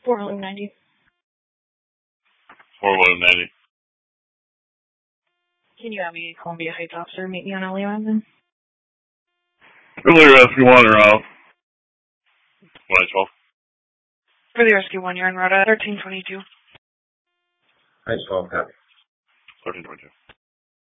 490. 41190. Can you have me Columbia Heights officer meet me on Ellie Mountain? Early rescue 1 or out. 112. For the rescue 1, you're on route 1322. Heights 12, copy. 1322.